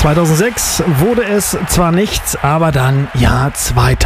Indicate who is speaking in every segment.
Speaker 1: 2006 wurde es zwar nichts, aber dann Jahr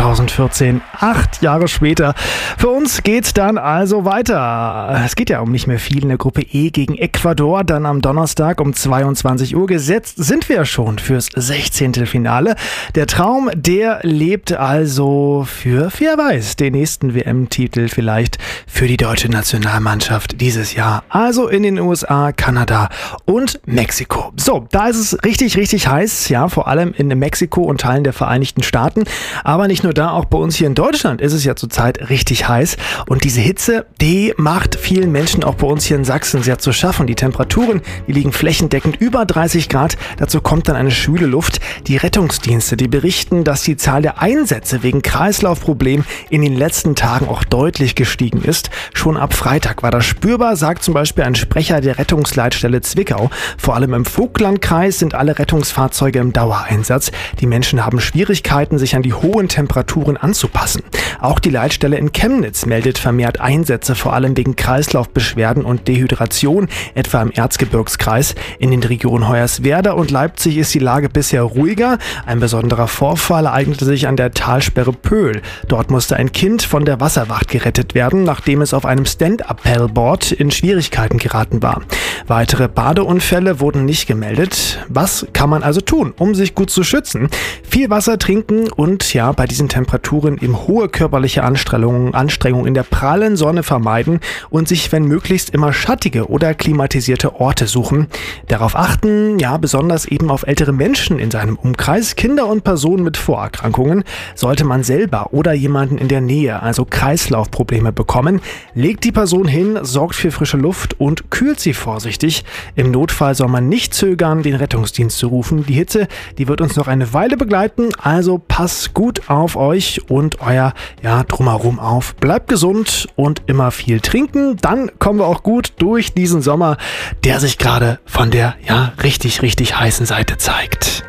Speaker 1: 2014, 8 Jahre später. Für uns geht's dann also weiter. Es geht ja um nicht mehr viel in der Gruppe E gegen Ecuador. Dann am Donnerstag um 22 Uhr gesetzt sind wir schon fürs 16. Finale. Der Traum, der lebt also für, wer weiß, den nächsten WM-Titel vielleicht für die deutsche Nationalmannschaft dieses Jahr. Also in den USA, Kanada und Mexiko. So, da ist es richtig heiß, ja, vor allem in Mexiko und Teilen der Vereinigten Staaten. Aber nicht nur da, auch bei uns hier in Deutschland ist es ja zurzeit richtig heiß. Und diese Hitze, die macht vielen Menschen auch bei uns hier in Sachsen sehr zu schaffen. Die Temperaturen, die liegen flächendeckend über 30 Grad. Dazu kommt dann eine schwüle Luft. Die Rettungsdienste, die berichten, dass die Zahl der Einsätze wegen Kreislaufproblemen in den letzten Tagen auch deutlich gestiegen ist. Schon ab Freitag war das spürbar, sagt zum Beispiel ein Sprecher der Rettungsleitstelle Zwickau. Vor allem im Vogtlandkreis sind alle Rettungsfahrzeuge im Dauereinsatz. Die Menschen haben Schwierigkeiten, sich an die hohen Temperaturen anzupassen. Auch die Leitstelle in Chemnitz meldet vermehrt Einsätze, vor allem wegen Kreislaufbeschwerden und Dehydration, etwa im Erzgebirgskreis. In den Regionen Hoyerswerda und Leipzig ist die Lage bisher ruhiger. Ein besonderer Vorfall ereignete sich an der Talsperre Pöhl. Dort musste ein Kind von der Wasserwacht gerettet werden, nachdem es auf einem Stand-Up-Paddleboard in Schwierigkeiten geraten war. Weitere Badeunfälle wurden nicht gemeldet. Was kann man also tun, um sich gut zu schützen? Viel Wasser trinken und ja, bei diesen Temperaturen eben hohe körperliche Anstrengung in der prallen Sonne vermeiden und sich, wenn möglichst, immer schattige oder klimatisierte Orte suchen. Darauf achten, ja, besonders eben auf ältere Menschen in seinem Umkreis, Kinder und Personen mit Vorerkrankungen. Sollte man selber oder jemanden in der Nähe, also Kreislaufprobleme bekommen, legt die Person hin, sorgt für frische Luft und kühlt sie vorsichtig. Im Notfall soll man nicht zögern, den Rettungsdienst zu rufen. Die Hitze, die wird uns noch eine Weile begleiten, also passt gut auf euch und euer Drumherum auf. Bleibt gesund und immer viel trinken, dann kommen wir auch gut durch diesen Sommer, der sich gerade von der richtig heißen Seite zeigt.